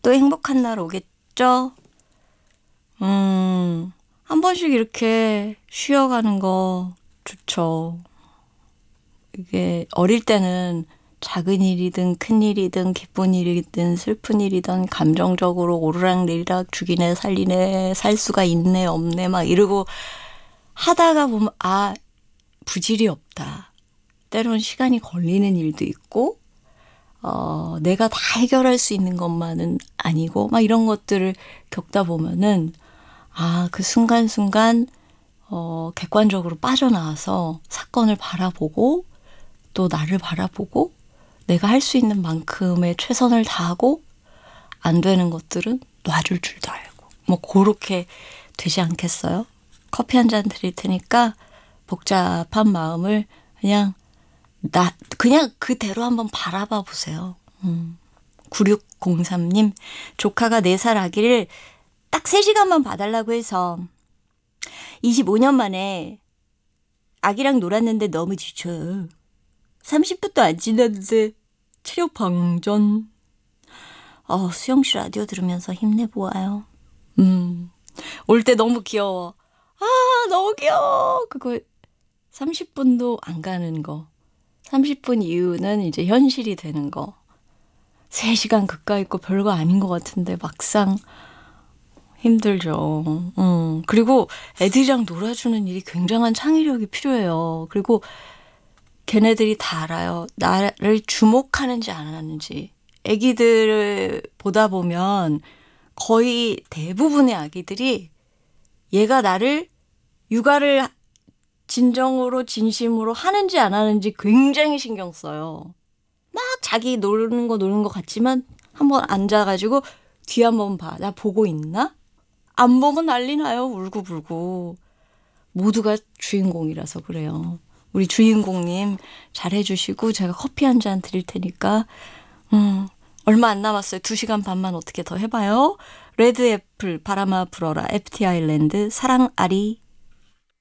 또 행복한 날 오겠죠? 한 번씩 이렇게 쉬어가는 거 좋죠. 이게 어릴 때는 작은 일이든 큰 일이든 기쁜 일이든 슬픈 일이든 감정적으로 오르락내리락 죽이네 살리네 살 수가 있네 없네 막 이러고 하다가 보면 아 부질이 없다. 때론 시간이 걸리는 일도 있고 내가 다 해결할 수 있는 것만은 아니고 막 이런 것들을 겪다 보면은 아, 그 순간순간 객관적으로 빠져나와서 사건을 바라보고 또 나를 바라보고 내가 할 수 있는 만큼의 최선을 다하고 안 되는 것들은 놔줄 줄도 알고 뭐 그렇게 되지 않겠어요? 커피 한 잔 드릴 테니까 복잡한 마음을 그냥 그대로 한번 바라봐 보세요. 9603님, 조카가 4살 아기를 딱 3시간만 봐달라고 해서 25년 만에 아기랑 놀았는데 너무 지쳐. 30분도 안 지났는데 체력 방전. 수영 씨 라디오 들으면서 힘내보아요. 올 때 너무 귀여워. 아, 너무 귀여워. 그거 30분도 안 가는 거. 30분 이후는 이제 현실이 되는 거. 3시간 가까이 있고 별거 아닌 것 같은데 막상 힘들죠. 그리고 애들이랑 놀아주는 일이 굉장한 창의력이 필요해요. 그리고 걔네들이 다 알아요. 나를 주목하는지 안 하는지. 애기들을 보다 보면 거의 대부분의 아기들이 얘가 나를 육아를 진정으로 진심으로 하는지 안 하는지 굉장히 신경 써요. 막 자기 노는 거 같지만 한번 앉아가지고 뒤 한번 봐. 나 보고 있나? 안 보면 난리 나요. 울고불고. 모두가 주인공이라서 그래요. 우리 주인공님 잘해주시고 제가 커피 한 잔 드릴 테니까 얼마 안 남았어요. 2시간 반만 어떻게 더 해봐요. 레드애플 바람아 불어라 FT 아일랜드 사랑아리